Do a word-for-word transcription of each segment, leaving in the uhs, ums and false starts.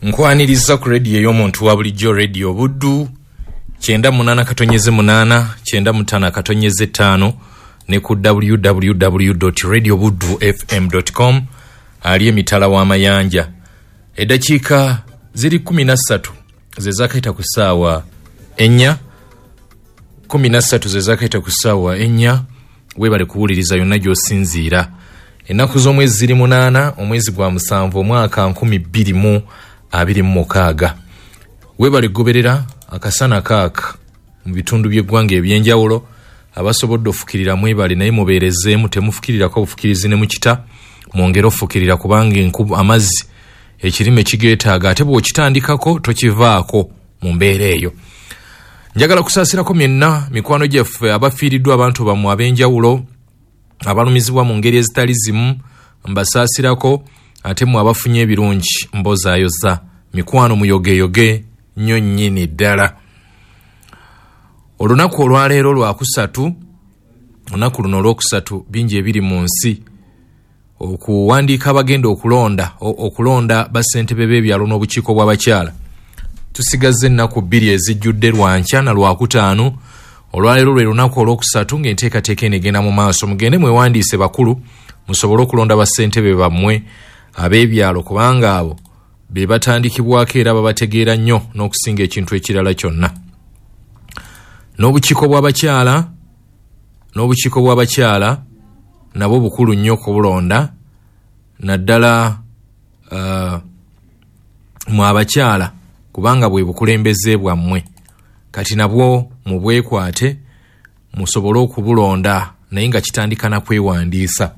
Nkwaniriza ku radio y'omuntu wa bulijjo Radio Buddu kyenda munana katonyeze munana kyenda mutana katonyeze tano ne ku w w w dot radio buddu f m dot com ali emitala wa mayanja. Edakiika ziri kumi na ssatu ze zakaita ku ssaawa ennya kumi na ssatu ze zakaita ku ssaawa ennya webale kuwuliriza yonna gy'osinziira. Ennaku z'omwezi ziri munana omwezi gwa musanvu omwaka nkumi bbiri mu abiri mu mukaaga. Webale goberera akasana kaaka mu bitundu by'eggwanga ebyenjawulo abasobodde ofukirira mwebale naye mubeerezeemu temufukirirako obufukirizi ne mukita mwongere ofukirira kubanga enkubu amazzi ekirime kigeetaaga ate bw'okitandikako tokivaako mu mbeera eyo. Njagala kusaasirako myenna mikwano gyaffe abafiiriddwa abantu bammwe ab'enjawulo abalumizibwa mu ngeri ezitali zimu mbasaasirako ate mwe abafunye ebirungi mbozaayoza mikwano muyogeyoge nnyo nnyini ddala. Olunaku olwaleero lwakusatu olunaku luno olwokusatu bingi ebiri mu nsi okuwandiika abagenda okulonda okulonda bassentebe b'ebyalo n'obukiiko bw'abakyala. Tusigazze ennaku bbiri ezijjudde lwankya na lwakutaano. Olwaleero lwe lunaku olwokusatu ng'enteekateeka eno egenda mu maaso. Mugende mwewandiise bakulu musobole okulonda bassentebe bammwe ab'ebyalo kubanga abo be batandikibwako era babategeera nnyo n'okusinga ekintu ekirala kyonna. N'obukiiko bw'abakyala n'obukiiko bw'abakyala nabo bukulu nnyo kubulonda naddala uh, mu abakyala kubanga bwe bukulembeze bwammwe kati nabwo mu bwekwate musobole okubulonda naye nga kitandika na kwewandiisa.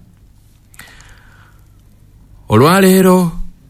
Olwaleero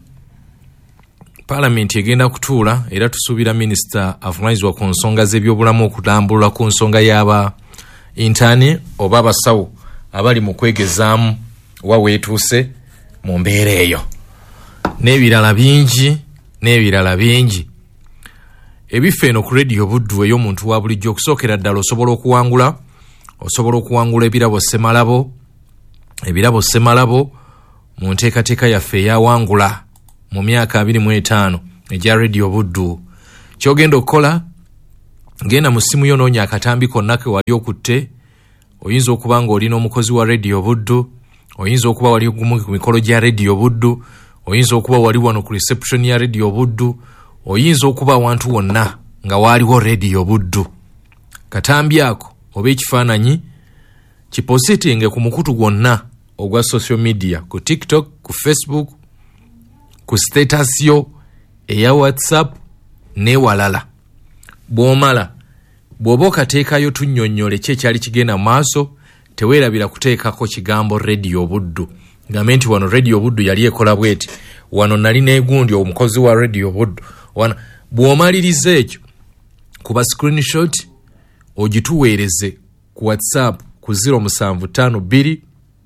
Parliament egenda kutuula era tusuubira minisita avunaanyizibwa ku nsonga z'ebyobulamu okutambulira ku nsonga y'aba intani oba abasawo abali mu kwegezaamu wa weetuuse mu mbeera eyo n'ebirala bingi n'ebirala bingi. Ebifo eno ku Radio Buddu ey'omuntu wa bulijjo okusookera ddala osobola okuwangula osobola okuwangula ebirabo ssemalabo ebirabo ssemalabo mu nteekateeka yaffe eyawangula mu myaka abiri mu etaano egya Radio Buddu. Kyogenda okukola genda mu ssimu yo noonya akatambi konna ke wali okutte. Oyinza okuba ng'olina omukozi wa Radio Buddu, oyinza okuba wali gumu ku mikolo gya Radio Buddu, oyinza okuba wali wano ku reception ya Radio Buddu, oyinza okuba awantu wonna nga waaliwo Radio Buddu. Katambi ako oba ekifaananyi kipositinge ku mukutu gwonna ogwa social media, ku TikTok, ku Facebook, ku status yo eya WhatsApp n'ewalala. Bw'omala bw'oba okateekayo tunnyonnyole ki ekyali kigenda maaso teweerabira kuteekako kigambo Radio Buddu gambe nti wano Radio Buddu yali ekola bweti wano nali neegundi omukozi wa Radio Buddu wano. Bw'omaliriza ekyo kuba screenshot ogituweereze ku WhatsApp ku zero seven five two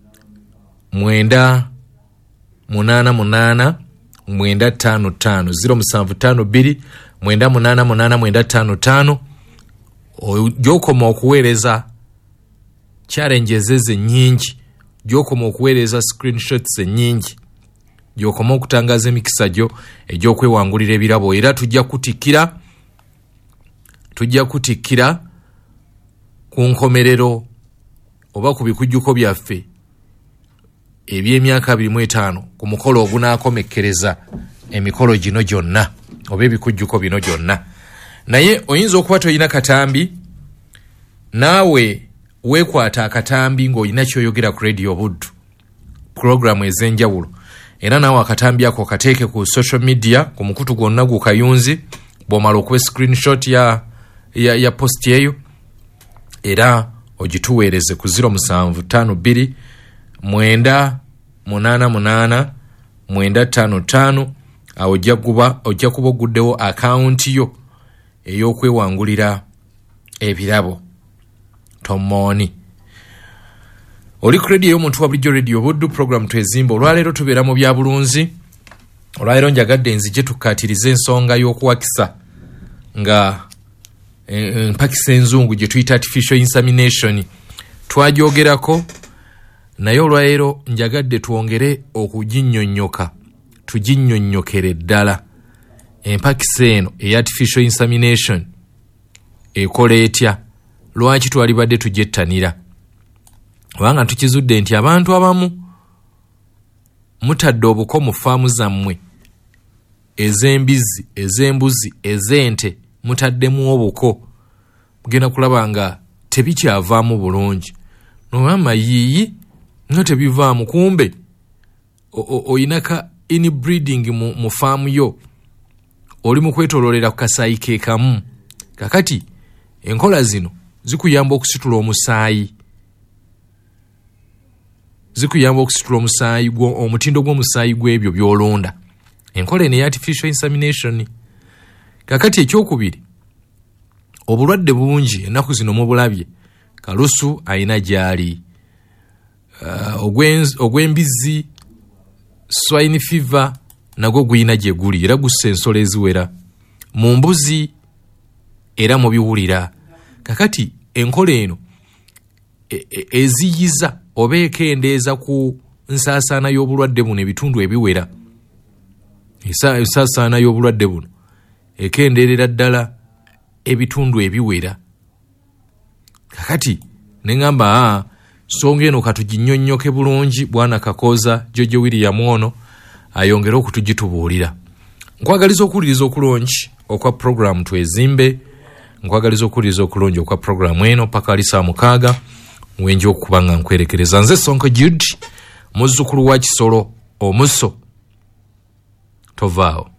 mwenda munana munana mwenda tano tano zero seven five two mwenda munana munana mwenda tano tano. Gyokoma okuweereza challenges ennyingi, gyokoma okuweereza screenshots ennyingi, gyokoma okutangaza emikisa gyo egy'okwewangulira ebirabo era tujja kutikkira tujja kutikkira ku nkomerero oba ku bikujjuko byaffe eby'emyaka abiri mu etaano ku mukolo ogunaakomekkereza emikolo gino gyonna oba ebikujjuko bino gyonna. Naye oyinza okuba toyina katambi naawe weekwata akatambi ng'olina kyoyogera ku Radio Buddu programu ez'enjawulo era naawe akatambi ako kateeke ku social media ku mukutu gwonna gu kayunzi bw'omala okuba screenshot ya, ya, ya post eyo era ogituweereze ku zero seven five two mwenda munana munana mwenda tano tano. Awo ojja kuba ojja kuba oguddewo akaunti yo ey'okwewangulira ebirabo tomoni. Oli ku radio y'omuntu wa bulijjo Radio Buddu program twezimba. Olwaleero tubeera mu bya bulunzi. Olwaleero njagadde nzije tukkaatiriza ensonga y'okuwakisa nga mpakisa enzungu gye tuyita artificial insemination twagyogerako naye olwaleero njagadde twongere okuginnyonnyoka tuginnyonnyokere ddala empakisa eno eya artificial insemination ekola etya, lwaki twalibadde tujettanira? Kubanga tukizudde nti abantu abamu mutadde obuko mu faamu zammwe ez'embizi, ez'embuzi, ez'ente, mutaddemu obuko, mugenda kulaba nga tebikyavaamu bulungi. Nogamba yiyi nga tebivaamu, kumbe oyinaka inbreeding mu, mu faamu yo, oli mu kwetololera ku kasaayi ke kamu. Kakati enkola zino zikuyamba okusitula omusaayi, zikuyamba okusitula omusaayi gwo, omutindo gw'omusaayi gw'ebyo by'olonda. Enkola eno eya artificial insemination. Kakati ekyokubiri, obulwadde bungi ennaku zino mubulabye, kalusu ayina gyali, uh, ogw'embizi, swine fever nagwo guyina gye guli era gussa ensolo eziwera, mu mbuzi era mubiwulira. Kakati enkola eno e, e, eziyiza oba ekendeeza ku nsaasaana y'obulwadde buno ebitundu ebiwera. Ensaasaana y'obulwadde buno ekendeerera ddala ebitundu ebiwera. Kakati neŋŋamba aa songa eno katuginnyonnyoke bulungi, Bwana Kakoza Jojo William ono ayongere okutugitubuulira. Nkwagaliza okuwuliriza okulungi okwa programu Twezimbe, nkwagaliza okuwuliriza okulungi okwa programu eno paka ali saa mukaaga wenji okuba nga nkwerekereza. Nze Sonko Jude, muzzukulu wa Kisolo omuso, tovaawo.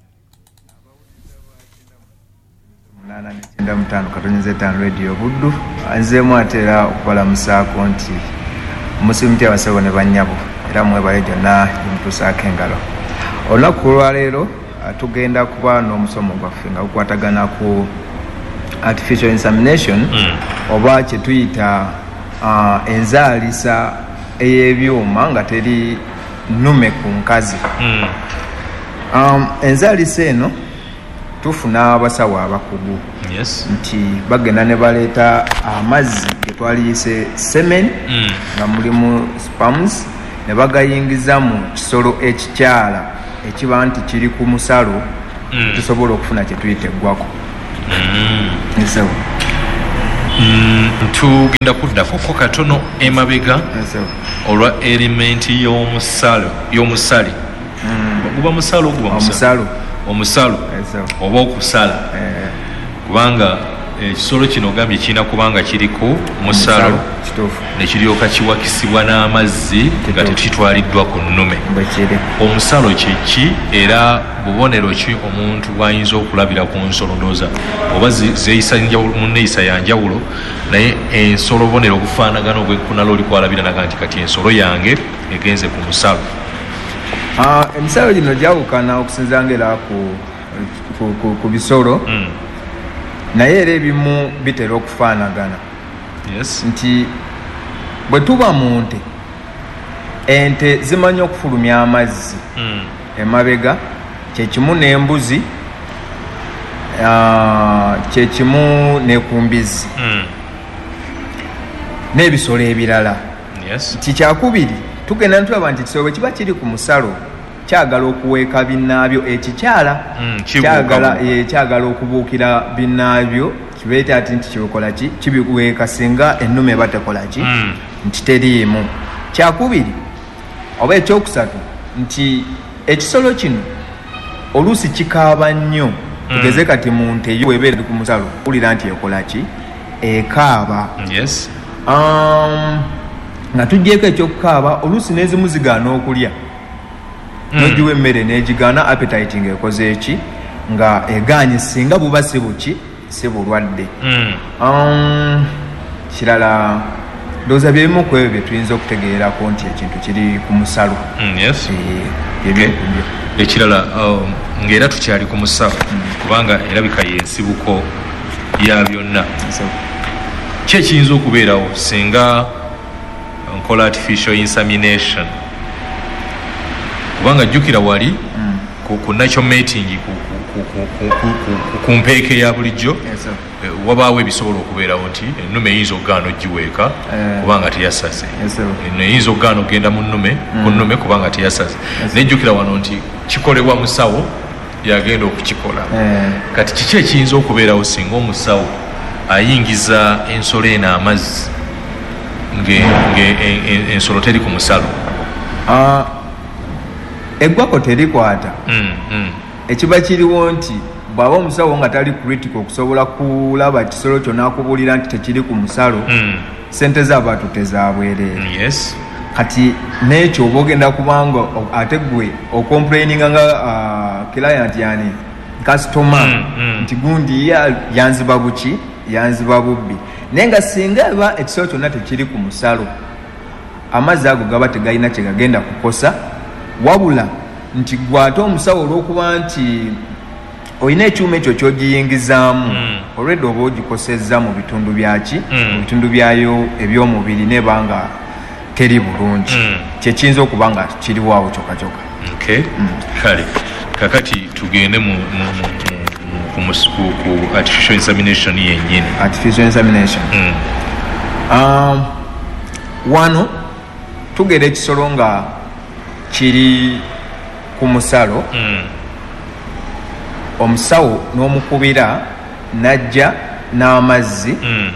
Nda mutano katonyeze tan radio buddu anze mwatera okukola musaako nti musimti abasebo ne banyabo era mwebale jonna mutusaako engalo. Olunaku lwa leero tugenda kuba n'omusomo gwaffe nga gukwatagana ku artificial insemination mm. oba kye tuyita uh, enzaalisa ey'ebyuma nga teri nnume ku nkazi. mm. um, enzaalisa eno tufuna abasawo abakugu. Yes. Nti bagenda ne baleeta amazzi ge twaliyise semen mm. nga mulimu spams ne bagayingiza mu kisolo ekikyala ekiba nti kiri ku musalo mm. tusobola okufuna kye tuyita eggwako. mm. Nsewo mm, tugenda kuddako katono emabega olwa elementi y'omusalo y'omusali mm. guba musalo guba musalo omusalo oba okusala eh. kubanga ekisolo eh, kino gambye kirina kubanga kiriko musalo nekiryoka kiwakisibwa n'amazzi nga tekitwaliddwa ku nnume. Omusalo kyeki era bubonero ki omuntu bwayinza okulabira ku nsolo ndooza oba zeeyisa mu nneeyisa ya njawulo, naye ensolo obubonero obufaanagana obwekunala oli kwalabira naga nti kati ensolo yange egenze ku musalo. Uh, emisalo gino gyawukana okusinza ngera ku, ku, ku, ku bisolo mm. naye era ebimu bitera okufaanagana. Yes. Nti bwe tuba mu nte, ente zimanyi okufulumya amazzi mm. emabega, kyekimu n'embuzi, uh, kyekimu ne ku mbizi mm. n'ebisolo ebirala. Yes. Nti kyakubiri tugenda ntulaba nti ekisolo bwe kiba kiri ku musalo kyagala okuweeka binnaabyo ekikyala mm, kyagala kyagala okubuukira binnaabyo kibeeta ati nti kibikola ki kibiweeka singa ennume batekola ki mm. nti teriimu. Kyakubiri oba ekyokusatu nti ekisolo kino oluusi kikaaba nnyo mm. tugeze kati mu nte yo webeera ku musalo wulira nti ekola ki ekaaba. Yes. um, nga tujjeeko ekyokukaaba oluusi n'ezimu zigaana okulya mm. nogiwa emmere n'egigaana appetite ng'ekoze eki nga egaanye singa buba si buki si bulwadde. mm. um, kirala ndowooza byebimu ku ebyo bye tuyinza okutegeerako nti ekintu kiri ku musalo. mm, yes. e, okay. Ekirala um, ng'era tukyali ku musalo mm. kubanga erabika y'ensibuko ya byonna. so, ki ekiyinza okubeerawo singa nkola artificial insemination? Kubanga jjukira wali mm. ku, ku natural mating ku, ku, ku, ku, ku, ku, ku mpeeke ya bulijjo. Yes, eh, wabaawo ebisobola okubeerawo nti ennume eyinza okugaana ogiweeka uh, kubanga teyasase. Yes, eno eyinza okugaana ogenda mu nnume mm. ku nnume kubanga teyasase. Yes, nejjukira wano nti kikolebwa musawo yagenda okukikola eh. kati kiki ekiyinza okubeerawo singa omusawo ayingiza ensolo eno amazzi ng'ensolo teri ku musalo? Uh, eggwako terikwata. mm, mm. ekiba kiriwo nti bw'aba omusawo nga tali critical okusobola kulaba kisolo kyo n'akubuulira nti tekiri ku musalo, mm. sente z'abantu tezabwereere. yes. kati n'ekyo oba ogenda kubanga ate gwe ocomplaininga nga uh, client yani customer mm, mm. nti gundi yanziba buki yanziba bubbi, naye nga singa eba ekisolo kyonna tekiri ku musalo, amazzi ago gaba tegalina kye gagenda kukosa, wabula nti gwate omusawo olw'okuba nti olina ekyuma ekyo kyogiyingizaamu mm. olwedde oba ogikosezza mu bitundu byaki mm. mu bitundu byayo ebyomubiri nebanga teri bulungi, mm. kyekiyinza okuba nga kiriwaawo kyokka kyokka. okay. mm. kale kakati tugende mu, mu, mu, mu ku, ku artificial insemination yennyini. artificial insemination mm. um, wano tugera ekisolo nga kiri ku musalo, mm. omusawo n'omukubira najja n'amazzi, mm.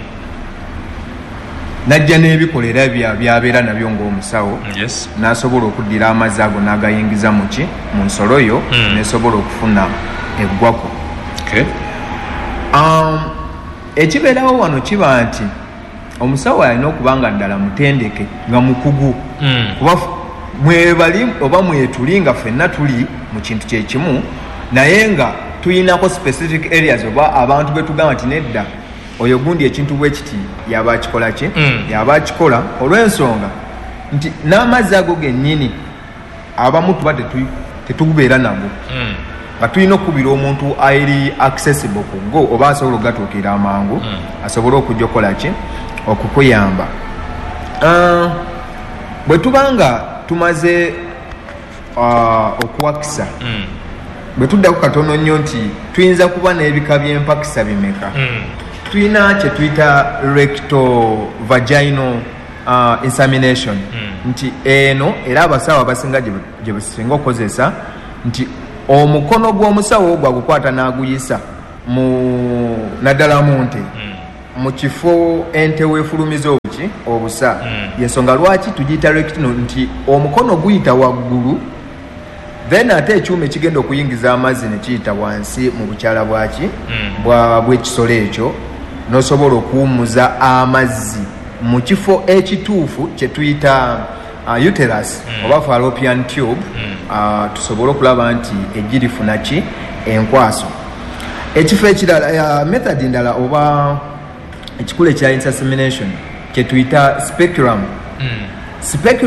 najja n'ebikolera byabeera nabyo ng'omusawo, yes. n'asobola okuddira amazzi ago n'agayingiza muki mu nsolo yo, mm. n'esobola okufuna eggwako. okay. um, ekibeerawo wano kiba nti omusawo alina okuba nga ddala mutendeke nga mukugu, mm. kuba mwebali oba mwetuli nga ffenna tuli mu kintu kyekimu, naye nga tuyinako specific areas oba abantu betugamba nti nedda oyo gundi ekintu bwe kiti yaba akikola ki mm. yaba akikola olw'ensonga nti n'amazzi ago gennyini abamu tuba tetubeera nago, mm. nga tulina okubira omuntu airi accessible ku go oba asobola okugatuukira amangu, mm. asobole okujja okukola ki okukuyamba. uh, bwe tubanga tumaze uh, okuwakisa, mm. bwe tuddako katono nnyo nti tuyinza kuba n'ebika by'empakisa bimeka. mm. tulina kye tuyita recto vaginal uh, insemination, mm. nti eno era abasawo abasinga gye basinga okukozesa nti omukono gw'omusawo gwagukwata n'aguyisa mu naddala mu nte, mm. mu kifo ente weefulumiza obuki obusa, mm. yensonga lwaki tugiyita rectino nti omukono guyita waggulu, then ate ekyuma ekigenda okuyingiza amazzi ne kiyita wansi mu bukyala bwaki mm. bw'ekisolo ekyo, n'osobola okuwummuza amazzi mu kifo ekituufu kye tuyita uh, uterus mm. oba fallopian tube, mm. uh, tusobole okulaba nti egirifuna ki enkwaso. Ekifo ekirala uh, method ndala oba ekikula ekya insemination kye tuyita speculum. mm. speculum